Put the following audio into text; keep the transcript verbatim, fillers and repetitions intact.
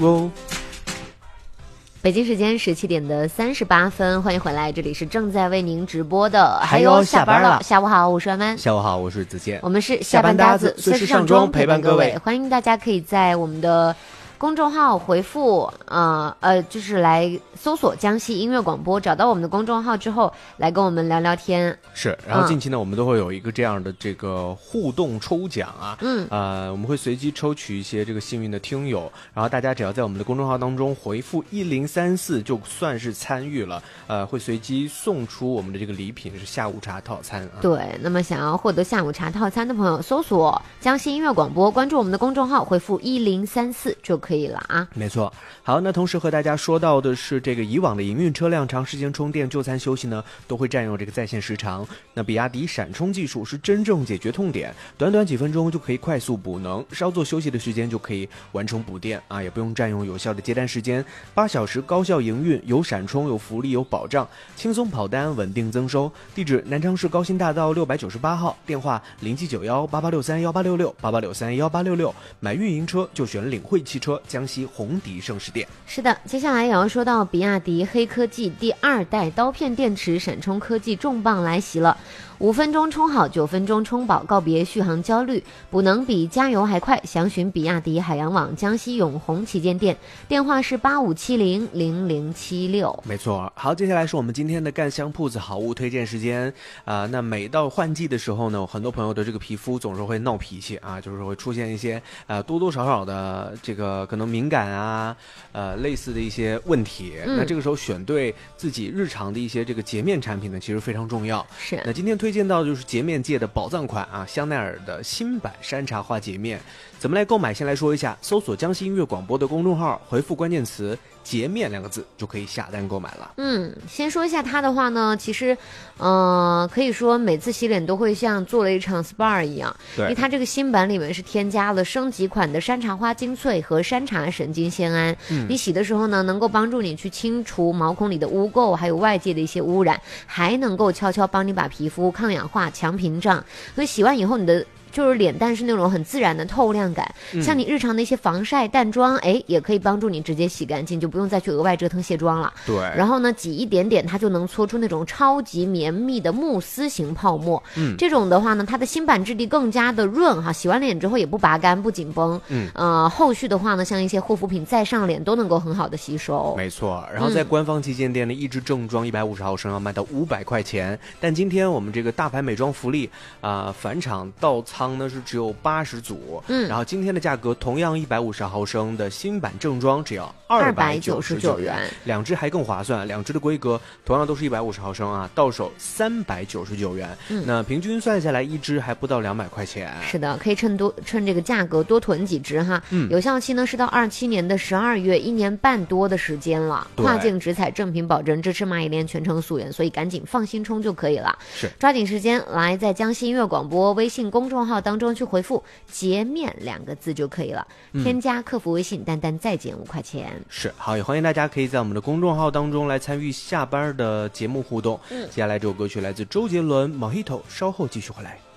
哦。 北京时间十七点的三十八分，欢迎回来，这里是正在为您直播的， 还有下班了。 下午好，我是安安。 下午好，我是子健。 我们是下班搭子，随时上妆陪伴各位。欢迎大家可以在我们的公众号回复呃呃，就是来搜索江西音乐广播，找到我们的公众号之后，来跟我们聊聊天。 是，然后近期呢，嗯、我们都会有一个这样的这个互动抽奖啊， 嗯， 呃，我们会随机抽取一些这个幸运的听友，然后大家只要在我们的公众号当中回复一零三四，就算是参与了，呃，会随机送出我们的这个礼品是下午茶套餐啊。 对，那么想要获得下午茶套餐的朋友，搜索江西音乐广播，关注我们的公众号，回复一零三四就可以。可以了啊， 没错。好，那同时和大家说到的是，这个以往的营运车辆长时间充电就餐休息呢，都会占用这个在线时长。那比亚迪闪充技术是真正解决痛点，短短几分钟就可以快速补能，稍作休息的时间就可以完成补电啊，也不用占用有效的接单时间，八小时高效营运，有闪充，有福利，有保障，轻松跑单，稳定增收。地址：南昌市高新大道六百九十八号，电话零七九幺八八六三幺八六六八八六三幺八六六。买运营车就选领汇汽车。江西红迪盛世店。 是的，接下来也要说到比亚迪黑科技第二代刀片电池闪充科技重磅来袭了。五分钟充好，九分钟充饱，告别续航焦虑，补能比加油还快。详询比亚迪海洋网江西永红旗舰店，电话是八五七零零零七六。 没错。好，接下来是我们今天的干香铺子好物推荐时间啊、呃。那每到换季的时候呢，很多朋友的这个皮肤总是会闹脾气啊，就是会出现一些呃多多少少的这个可能敏感啊，呃类似的一些问题。嗯、那这个时候选对自己日常的一些这个洁面产品呢，其实非常重要。 是。 那今天推荐到的就是洁面界的宝藏款啊，香奈儿的新版山茶花洁面。怎么来购买？先来说一下，搜索江西音乐广播的公众号，回复关键词洁面两个字就可以下单购买了。 嗯，先说一下它的话呢，其实呃可以说每次洗脸都会像做了一场 S P A 一样。 对， 因为它这个新版里面是添加了升级款的山茶花精粹和山茶神经酰胺。嗯，你洗的时候呢，能够帮助你去清除毛孔里的污垢，还有外界的一些污染，还能够悄悄帮你把皮肤抗氧化、强屏障。所以洗完以后，你的就是脸蛋是那种很自然的透亮感、嗯、像你日常的一些防晒淡妆，哎，也可以帮助你直接洗干净，就不用再去额外折腾卸妆了。 对， 然后呢挤一点点它就能搓出那种超级绵密的慕斯型泡沫。嗯，这种的话呢，它的新版质地更加的润哈，洗完脸之后也不拔干不紧绷。嗯，呃，后续的话呢，像一些护肤品再上脸都能够很好的吸收。 没错，然后在官方旗舰店的一支正装一百五十毫升要卖到五百块钱，但今天我们这个大牌美妆福利啊、呃，返场到仓仓呢是只有八十组，嗯，然后今天的价格同样一百五十毫升的新版正装只要二百九十九元，两支还更划算，两支的规格同样都是一百五十毫升啊，到手三百九十九元，嗯，那平均算下来一支还不到两百块钱。 是的，可以趁多趁这个价格多囤几支哈，嗯，有效期呢是到二七年的十二月，一年半多的时间了，跨境直采正品保证，支持蚂蚁链全程溯源，所以赶紧放心冲就可以了。 是， 抓紧时间来在江西音乐广播微信公众号当中去回复洁面两个字就可以了，嗯，添加客服微信单单再减五块钱。 是，好，也欢迎大家可以在我们的公众号当中来参与下班的节目互动。嗯，接下来这首歌曲来自周杰伦 Mojito， 稍后继续回来。